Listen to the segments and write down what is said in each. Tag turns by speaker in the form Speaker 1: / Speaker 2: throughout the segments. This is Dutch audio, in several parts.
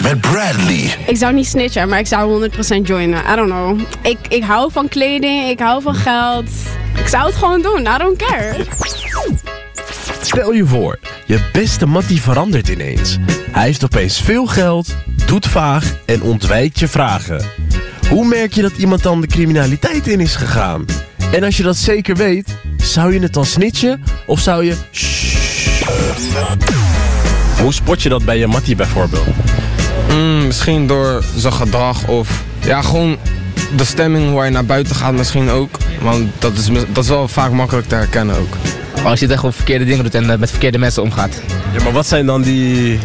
Speaker 1: met Bradley.
Speaker 2: Ik zou niet snitchen, maar ik zou 100% joinen. I don't know. Ik hou van kleding, ik hou van geld. Ik zou het gewoon doen, I don't care.
Speaker 3: Stel je voor, je beste mattie verandert ineens. Hij heeft opeens veel geld, doet vaag en ontwijkt je vragen. Hoe merk je dat iemand dan de criminaliteit in is gegaan? En als je dat zeker weet, zou je het dan snitchen of zou je... Hoe spot je dat bij je mattie bijvoorbeeld?
Speaker 4: Misschien door zijn gedrag of ja, gewoon de stemming waar je naar buiten gaat misschien ook. Want dat is wel vaak makkelijk te herkennen ook.
Speaker 5: Als je echt gewoon verkeerde dingen doet en met verkeerde mensen omgaat.
Speaker 3: Ja, maar wat zijn dan die...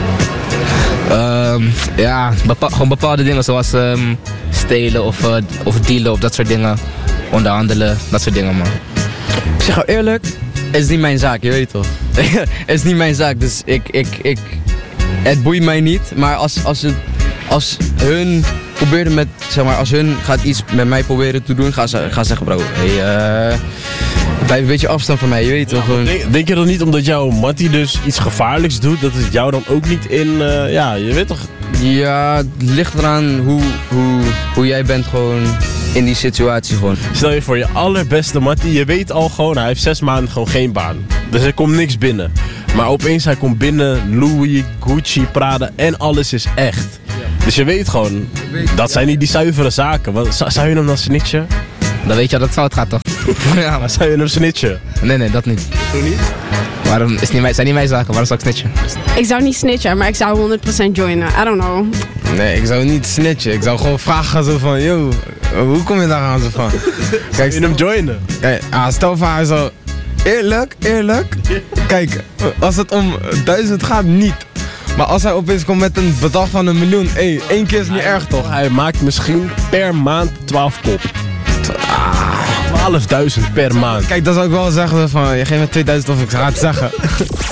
Speaker 5: Gewoon bepaalde dingen zoals stelen of dealen of dat soort dingen. Onderhandelen, dat soort dingen, man.
Speaker 6: Ik zeg jou eerlijk, het is niet mijn zaak, je weet toch? Het is niet mijn zaak, dus het boeit mij niet. Maar als hun probeerden met, zeg maar, als hun gaat iets met mij proberen te doen, gaan zeggen bro, blijf een beetje afstand van mij, je weet toch?
Speaker 3: Denk je dan niet omdat jouw mattie dus iets gevaarlijks doet, dat het jou dan ook niet in, je weet toch?
Speaker 6: Ja, het ligt eraan hoe jij bent gewoon in die situatie gewoon.
Speaker 3: Stel je voor je allerbeste mattie, je weet al gewoon, hij heeft 6 maanden gewoon geen baan. Dus er komt niks binnen. Maar opeens hij komt binnen, Louis, Gucci, Prada en alles is echt. Dus je weet gewoon, dat zijn niet die zuivere zaken. Zou je hem dan snitchen?
Speaker 5: Dan weet je dat het fout gaat toch?
Speaker 3: Ja, maar zou je hem snitchen?
Speaker 5: Nee, dat niet.
Speaker 3: Zo niet?
Speaker 5: Waarom zijn niet mijn zaken, waarom zou ik snitchen?
Speaker 2: Ik zou niet snitchen, maar ik zou 100% joinen. I don't know.
Speaker 4: Nee, ik zou niet snitchen. Ik zou gewoon vragen zo van, yo, hoe kom je daar aan zo van?
Speaker 3: Kijk, je hem joinen?
Speaker 4: Kijk, stel voor hij zo, eerlijk. Kijk, als het om 1000 gaat, niet. Maar als hij opeens komt met een bedrag van 1 miljoen, 1 keer is niet erg toch?
Speaker 3: Hij maakt misschien per maand 12 kop. 12.000 per maand.
Speaker 4: Kijk, dan zou ik wel zeggen van, je geeft me 2000 of ik ga het zeggen.